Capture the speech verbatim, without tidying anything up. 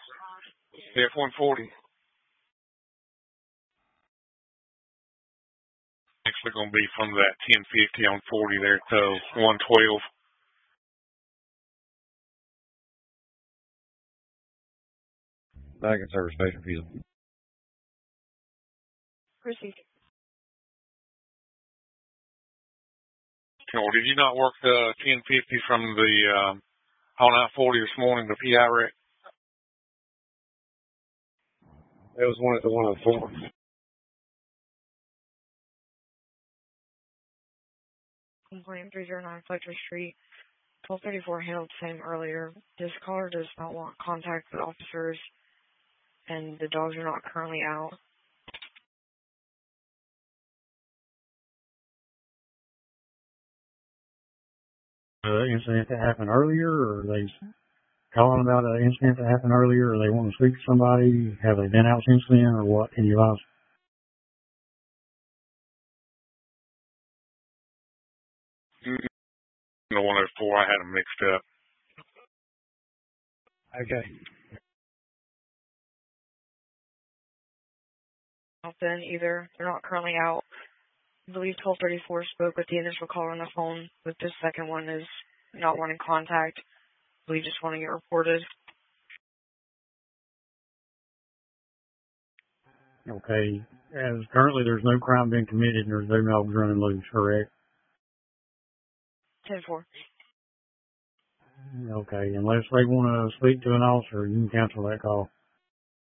F one forty. Actually going to be from that ten fifty on forty there to one twelve. Back at service station, please. Received. Oh, did you not work the ten fifty from the um, on I forty this morning, the P I wreck? It was one at the one oh four. Complaint three oh nine Fletcher Street, twelve thirty-four handled the same earlier. This caller does not want contact with officers, and the dogs are not currently out. Uh, incident that happened earlier, or are they calling about an incident that happened earlier, or they want to speak to somebody? Have they been out since then, or what? Can you advise? The one oh four, I had them mixed up. Okay. Not then either. They're not currently out. I believe twelve thirty-four spoke with the initial caller on the phone, but this second one is not wanting contact. We just want to get reported. Okay. As currently there's no crime being committed and there's no dogs running loose, correct? ten four. Okay. Unless they want to speak to an officer, you can cancel that call.